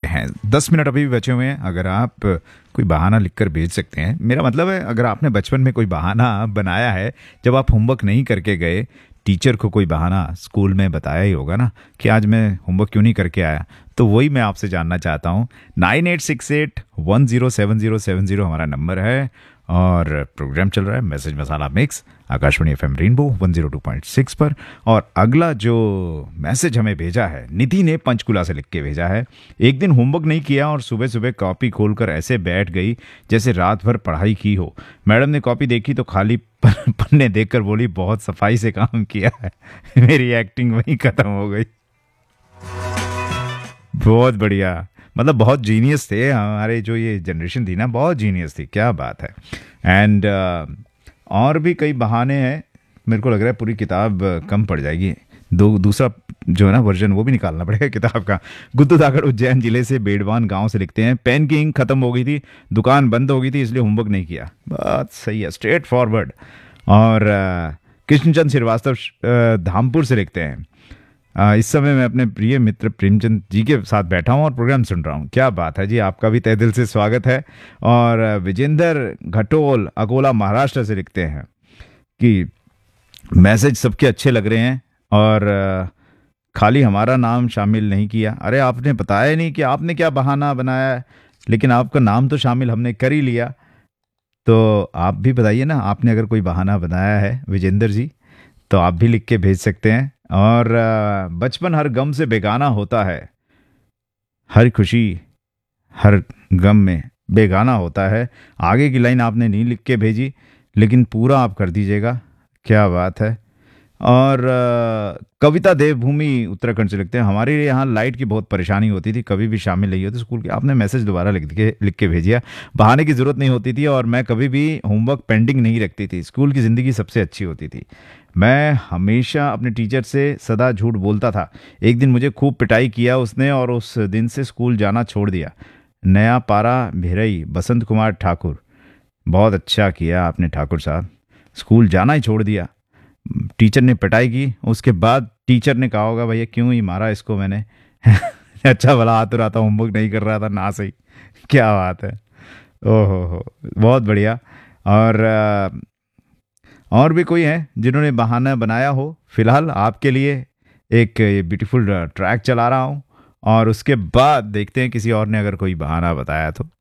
हैं। 10 मिनट अभी भी बचे हुए हैं। अगर आप कोई बहाना लिखकर भेज सकते हैं, मेरा मतलब है अगर आपने बचपन में कोई बहाना बनाया है, जब आप होमवर्क नहीं करके गए, टीचर को कोई बहाना स्कूल में बताया ही होगा ना कि आज मैं होमवर्क क्यों नहीं करके आया, तो वही मैं आपसे जानना चाहता हूँ। 9868107070 हमारा नंबर है और प्रोग्राम चल रहा है मैसेज मसाला मिक्स आकाशवाणी एफएम रेनबो 102.6 पर। और अगला जो मैसेज हमें भेजा है, निधि ने पंचकुला से लिख के भेजा है। एक दिन होमवर्क नहीं किया और सुबह सुबह कॉपी खोलकर ऐसे बैठ गई जैसे रात भर पढ़ाई की हो। मैडम ने कॉपी देखी तो खाली पन्ने देखकर बोली बहुत सफाई से काम किया है। मेरी एक्टिंग वहीं खत्म हो गई। बहुत बढ़िया, मतलब बहुत जीनियस थे हमारे जो ये जनरेशन थी ना, बहुत जीनियस थी, क्या बात है। एंड और भी कई बहाने हैं। मेरे को लग रहा है पूरी किताब कम पड़ जाएगी, दूसरा जो है ना वर्जन वो भी निकालना पड़ेगा किताब का। गुड्डू धाकड़ उज्जैन जिले से बेडवान गांव से लिखते हैं, पेन की इंक खत्म हो गई थी, दुकान बंद हो गई थी, इसलिए होमवर्क नहीं किया। बात सही है, स्ट्रेट फॉरवर्ड। और कृष्णचंद श्रीवास्तव धामपुर से लिखते हैं, इस समय मैं अपने प्रिय मित्र प्रेमचंद जी के साथ बैठा हूं और प्रोग्राम सुन रहा हूं। क्या बात है जी, आपका भी तहे दिल से स्वागत है। और विजेंद्र घटोल अकोला महाराष्ट्र से लिखते हैं कि मैसेज सबके अच्छे लग रहे हैं और खाली हमारा नाम शामिल नहीं किया। अरे आपने बताया नहीं कि आपने क्या बहाना बनाया है, लेकिन आपका नाम तो शामिल हमने कर ही लिया। तो आप भी बताइए ना, आपने अगर कोई बहाना बनाया है विजेंद्र जी, तो आप भी लिख के भेज सकते हैं। और बचपन हर गम से बेगाना होता है, हर खुशी हर गम में बेगाना होता है। आगे की लाइन आपने नहीं लिख के भेजी, लेकिन पूरा आप कर दीजिएगा, क्या बात है। और कविता देवभूमि उत्तराखंड से लिखते हैं, हमारे यहाँ लाइट की बहुत परेशानी होती थी, कभी भी शामिल नहीं होती स्कूल की। आपने मैसेज दोबारा लिख के भेजिया। बहाने की ज़रूरत नहीं होती थी और मैं कभी भी होमवर्क पेंडिंग नहीं रखती थी। स्कूल की ज़िंदगी सबसे अच्छी होती थी। मैं हमेशा अपने टीचर से सदा झूठ बोलता था। एक दिन मुझे खूब पिटाई किया उसने और उस दिन से स्कूल जाना छोड़ दिया। नया पारा भिरई बसंत कुमार ठाकुर। बहुत अच्छा किया आपने ठाकुर साहब, स्कूल जाना ही छोड़ दिया। टीचर ने पिटाई की, उसके बाद टीचर ने कहा होगा भैया क्यों ही मारा इसको मैंने। अच्छा भला हाथ रहा था, होमवर्क नहीं कर रहा था ना, सही। क्या बात है, ओहो हो, बहुत बढ़िया। और भी कोई है जिन्होंने बहाना बनाया हो? फिलहाल आपके लिए एक ब्यूटीफुल ट्रैक चला रहा हूँ और उसके बाद देखते हैं किसी और ने अगर कोई बहाना बताया तो।